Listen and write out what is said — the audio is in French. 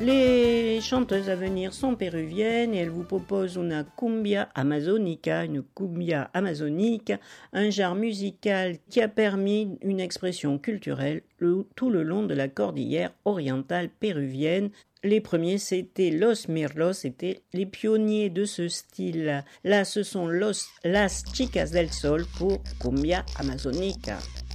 Les chanteuses à venir sont péruviennes et elles vous proposent une cumbia amazonique, un genre musical qui a permis une expression culturelle tout le long de la cordillère orientale péruvienne. Les premiers, c'était Los Mirlos, c'était les pionniers de ce style. Là, ce sont Las Chicas del Sol pour Cumbia Amazónica.